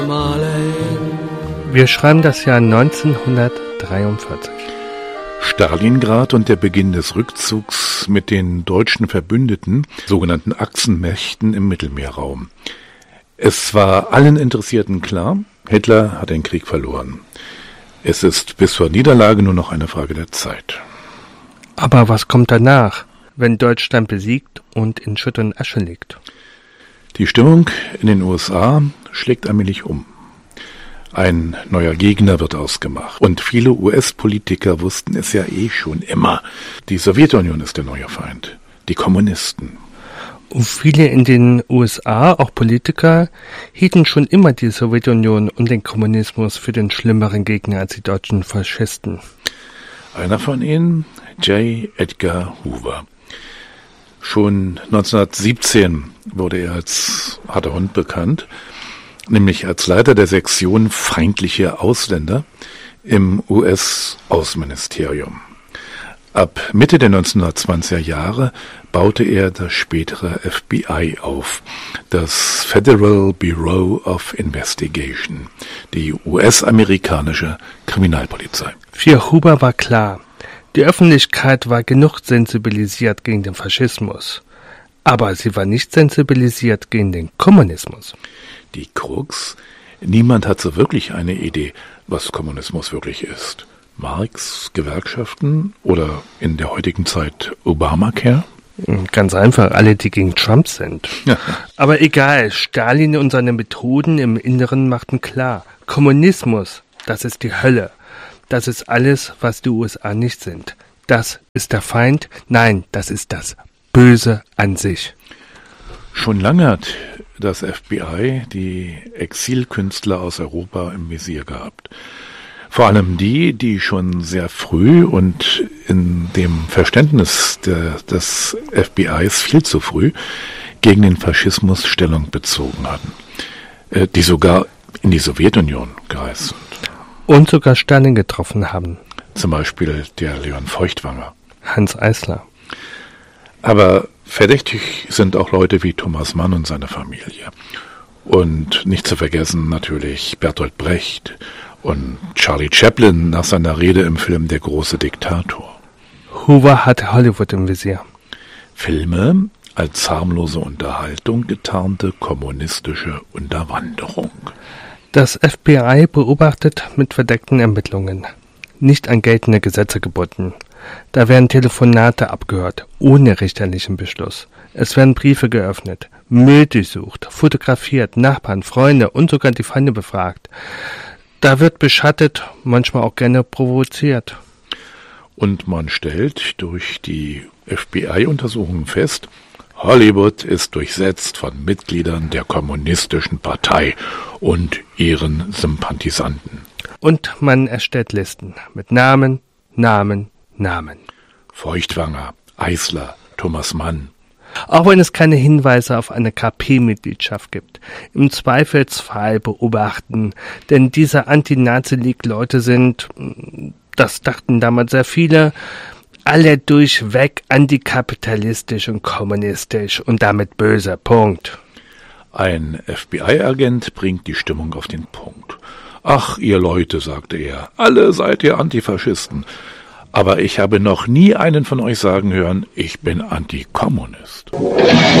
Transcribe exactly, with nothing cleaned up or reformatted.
Wir schreiben das Jahr neunzehnhundertdreiundvierzig. Stalingrad und der Beginn des Rückzugs mit den deutschen Verbündeten, sogenannten Achsenmächten im Mittelmeerraum. Es war allen Interessierten klar, Hitler hat den Krieg verloren. Es ist bis zur Niederlage nur noch eine Frage der Zeit. Aber was kommt danach, wenn Deutschland besiegt und in Schutt und Asche liegt? Die Stimmung in den U S A schlägt allmählich um. Ein neuer Gegner wird ausgemacht. Und viele U S-Politiker wussten es ja eh schon immer. Die Sowjetunion ist der neue Feind. Die Kommunisten. Und viele in den U S A, auch Politiker, hielten schon immer die Sowjetunion und den Kommunismus für den schlimmeren Gegner als die deutschen Faschisten. Einer von ihnen, J. Edgar Hoover. Schon neunzehnhundertsiebzehn wurde er als harter Hund bekannt, nämlich als Leiter der Sektion feindliche Ausländer im U S-Außenministerium. Ab Mitte der neunzehnhundertzwanziger Jahre baute er das spätere F B I auf, das Federal Bureau of Investigation, die U S-amerikanische Kriminalpolizei. Für Hoover war klar, die Öffentlichkeit war genug sensibilisiert gegen den Faschismus, aber sie war nicht sensibilisiert gegen den Kommunismus. Die Krux? Niemand hat so wirklich eine Idee, was Kommunismus wirklich ist. Marx, Gewerkschaften oder in der heutigen Zeit Obamacare? Ganz einfach, alle, die gegen Trump sind. Ja. Aber egal, Stalin und seine Methoden im Inneren machten klar, Kommunismus, das ist die Hölle. Das ist alles, was die U S A nicht sind. Das ist der Feind. Nein, das ist das Böse an sich. Schon lange hat das F B I die Exilkünstler aus Europa im Visier gehabt. Vor allem die, die schon sehr früh und in dem Verständnis der, des F B Is viel zu früh gegen den Faschismus Stellung bezogen hatten, äh, die sogar in die Sowjetunion gereist sind. Und sogar Stalin getroffen haben. Zum Beispiel der Leon Feuchtwanger. Hans Eisler. Aber verdächtig sind auch Leute wie Thomas Mann und seine Familie. Und nicht zu vergessen natürlich Bertolt Brecht und Charlie Chaplin nach seiner Rede im Film Der große Diktator. Hoover hatte Hollywood im Visier. Filme als harmlose Unterhaltung getarnte kommunistische Unterwanderung. Das F B I beobachtet mit verdeckten Ermittlungen. Nicht an geltende Gesetze gebunden. Da werden Telefonate abgehört, ohne richterlichen Beschluss. Es werden Briefe geöffnet, Müll durchsucht, fotografiert, Nachbarn, Freunde und sogar die Feinde befragt. Da wird beschattet, manchmal auch gerne provoziert. Und man stellt durch die F B I-Untersuchungen fest, Hollywood ist durchsetzt von Mitgliedern der Kommunistischen Partei und ihren Sympathisanten. Und man erstellt Listen mit Namen, Namen, Namen. Feuchtwanger, Eisler, Thomas Mann. Auch wenn es keine Hinweise auf eine K P-Mitgliedschaft gibt. Im Zweifelsfall beobachten, denn diese Anti-Nazi-League-Leute sind, das dachten damals sehr viele, alle durchweg antikapitalistisch und kommunistisch und damit böse. Punkt. Ein F B I-Agent bringt die Stimmung auf den Punkt. Ach, ihr Leute, sagte er, alle seid ihr Antifaschisten. Aber ich habe noch nie einen von euch sagen hören, ich bin Antikommunist.